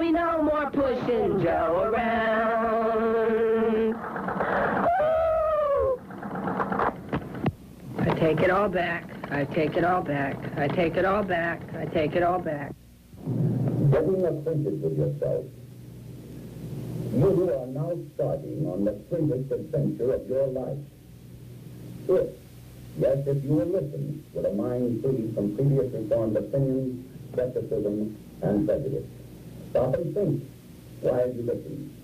be no more pushing Joe around. Woo! I take it all back. I take it all back. I take it all back. I take it all back. Getting acquainted with yourself. You are now starting on the greatest adventure of your life. If you will listen with a mind free from previously formed opinions, skepticism, and prejudice. Stop and think. Why have you listened?